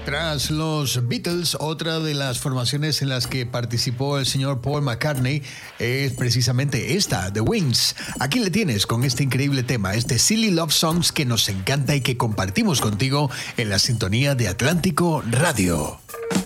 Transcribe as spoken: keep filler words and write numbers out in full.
Tras los Beatles, otra de las formaciones en las que participó el señor Paul McCartney es precisamente esta, The Wings. Aquí le tienes con este increíble tema, este Silly Love Songs que nos encanta y que compartimos contigo en la sintonía de Atlántico Radio.